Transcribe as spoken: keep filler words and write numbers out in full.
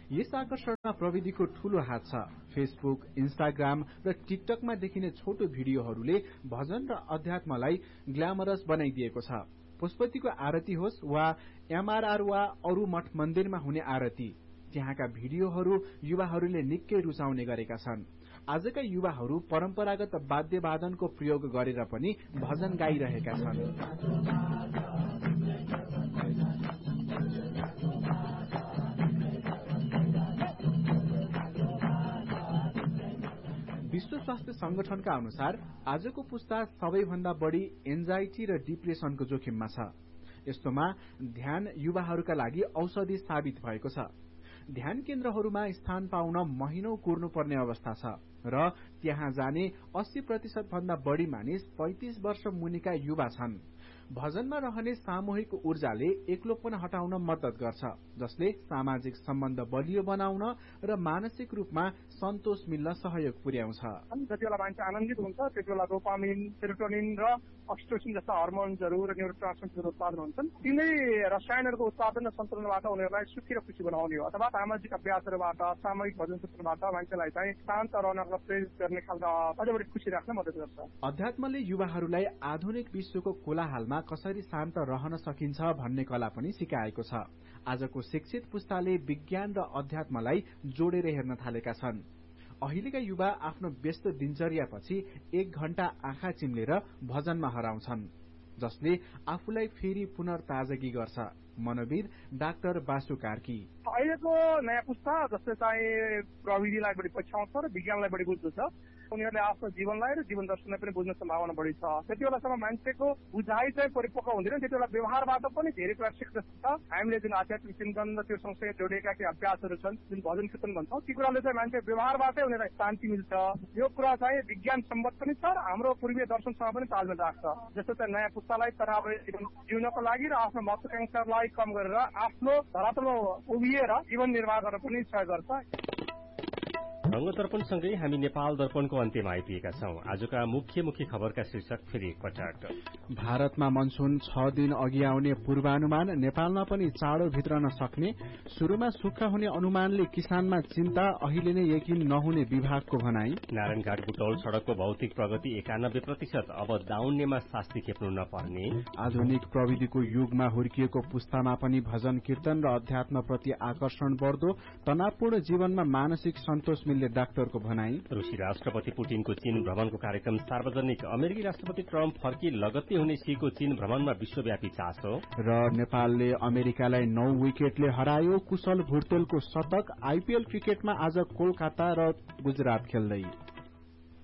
यस आकर्षणमा प्रविधिको ठूलो हात छ। फेसबुक, इन्स्टाग्राम र टिकटकमा देखिने छोटो भिडियोहरूले भजन र अध्यात्मलाई ग्ल्यामरस बनाइदिएको छ। पुष्पतिको आरती होस् वा एमआरआर वा अरू मठ मन्दिरमा हुने आरती, त्यहाँका भिडियोहरू युवाहरूले निकै रुचाउने गरेका छन्। आजका युवाहरू परम्परागत वाद्यवादनको प्रयोग गरेर पनि भजन गाइरहेका छन्। विश्व स्वास्थ्य संगठनका अनुसार आजको पुस्ता सबैभन्दा बढ़ी एन्जाइटी र डिप्रेसनको जोखिममा छ। यस्तोमा ध्यान युवाहरूका लागि औषधि साबित भएको छ। ध्यान केन्द्रहरूमा स्थान पाउन महिनौं कुर्नुपर्ने अवस्था छ र त्यहाँ जाने अस्सी प्रतिशत भन्दा बढ़ी मानिस पैंतीस वर्ष मुनिका युवा छन्। भजनमा रहने सामूहिक ऊर्जाले एक्लोपन हटाउन मद्दत गर्छ, जसले सामाजिक सम्बन्ध बलियो बनाउन र मानसिक रूपमा सन्तोष मिल्न सहयोग पुर्याउँछ। जति बेला मान्छे आनन्दित हुन्छ त्यति बेला डोपामिन, सेरोटोनिन र अक्सिटोसिन जस्ता हर्मोन्सहरू र न्यूरोट्रान्समिटरहरू उत्पादन हुन्छन्। तिनै रसायनहरूको उत्पादन र सन्तुलनबाट उनीहरूलाई सुखी र खुशी बनाउने हो। अथवा सामाजिक अभ्यासहरूबाट, सामूहिक भजन सूत्रबाट मान्छेलाई चाहिँ शान्त रहनलाई प्रेरित गर्ने खालका अझ बढी खुशी राख्न मद्दत गर्छ। अध्यात्मले युवाहरूलाई आधुनिक विश्वको कोलाहलमा कसरी शान्त रहन सकिन्छ भन्ने कला पनि सिकाएको छ। आजको शिक्षित पुस्ताले विज्ञान र अध्यात्मलाई जोडेर हेर्न थालेका छन्। अहिलेका युवा आफ्नो व्यस्त दिनचर्यापछि एक घण्टा आँखा चिम्लेर भजनमा हराउँछन्, जसले आफूलाई फेरि पुनर्ताजगी गर्छ। मनोविद डाक्टर बासु कार्की, अहिलेको नयाँ पुस्ता जसले चाहिँ प्रविधिलाई बढी पछ्याउँछ र विज्ञानलाई बढी बुझ्दछ, उनीहरूले आफ्नो जीवनलाई र जीवन दर्शनलाई पनि बुझ्ने सम्भावना बढी छ। त्यति बेलासम्म मान्छेको बुझाइ चाहिँ परिपक्व हुँदैन, त्यति बेला व्यवहारबाट पनि धेरै कुरा सिक्दछ। हामीले जुन आध्यात्मिक चिन्तन र त्यो सँगसँगै जोडिएका केही अभ्यासहरू छन्, जुन भजन कीर्तन भन्छौँ, ती कुराले चाहिँ मान्छे व्यवहारबाटै उनीहरूलाई शान्ति मिल्छ। यो कुरा चाहिँ विज्ञान सम्मत पनि छ र हाम्रो पूर्वीय दर्शनसँग पनि तालमेल राख्छ। जस्तो चाहिँ नयाँ पुस्तालाई तनावले जीवन जिउनको लागि र आफ्नो महत्वाकांक्षालाई कम गरेर आफ्नो धरातलमा उभिएर जीवन निर्वाह गर्न पनि सहयोग गर्छ। रंग दर्पणसँगै हामी नेपाल दर्पणको अन्त्यमा आइपुगेका छौं। आजका मुख्य मुख्य खबरका शीर्षक फेरि एकपटक। भारतमा मनसून छ दिन अघि आउने पूर्वानुमान, नेपालमा पनि चाँडो भित्रन सक्ने। शुरूमा सुक्खा हुने अनुमानले किसानमा चिन्ता, अहिले नै यकिन नहुने विभागको भनाई। नारायणघाट बुटौल सड़कको भौतिक प्रगति एकानब्बे प्रतिशत, अब दाउन्नेमा शास्ति खेप्नु नपर्ने। आधुनिक प्रविधिको युगमा हुर्किएको पुस्तामा पनि भजन कीर्तन र अध्यात्मप्रति आकर्षण बढ्दो, तनावपूर्ण जीवनमा मानसिक सन्तोष मिल्ने डाक्टरको भनाई। रूसी राष्ट्रपति पुटिनको चीन भ्रमणको कार्यक्रम सार्वजनिक, अमेरिकी राष्ट्रपति ट्रम्प फर्की लगत्तै हुने सीको चीन भ्रमणमा विश्वव्यापी चासो। र नेपालले अमेरिकालाई नौ विकेटले हरायो, कुशल भुर्तेलको शतक। आईपीएल क्रिकेटमा आज कोलकाता र गुजरात खेल्दै।